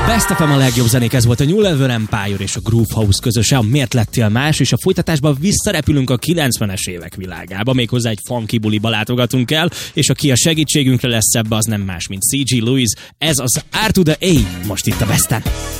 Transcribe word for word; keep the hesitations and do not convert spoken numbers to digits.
Best of em a legjobb zenék, ez volt a New Level Empire és a Groove House közöse, a Miért lettél más, és a folytatásban visszarepülünk a kilencvenes évek világába, méghozzá egy funky buliba látogatunk el, és aki a segítségünkre lesz ebbe, az nem más, mint cé gé Louis, ez az R to the A, most itt a Besten.